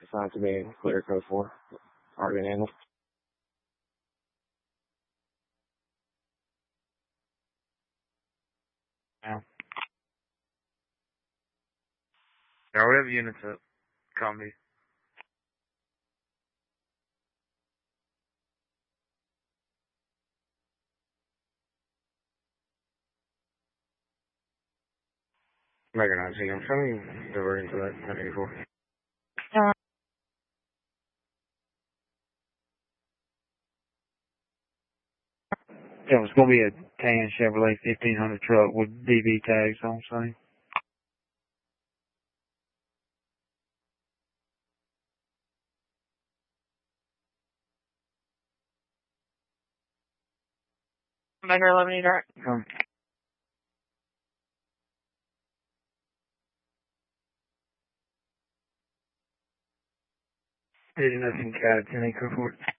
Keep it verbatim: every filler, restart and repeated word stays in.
Assigned to me, clear code four. Already been handled. Yeah. Yeah, we have units up. Combi. Mega nine, see, I'm showing the version to that ten eighty-four. Uh, Yeah, it's gonna be a tan Chevrolet fifteen hundred truck with D B tags on same. Mega eleven eight. Um, There's nothing cat at ten acre for it.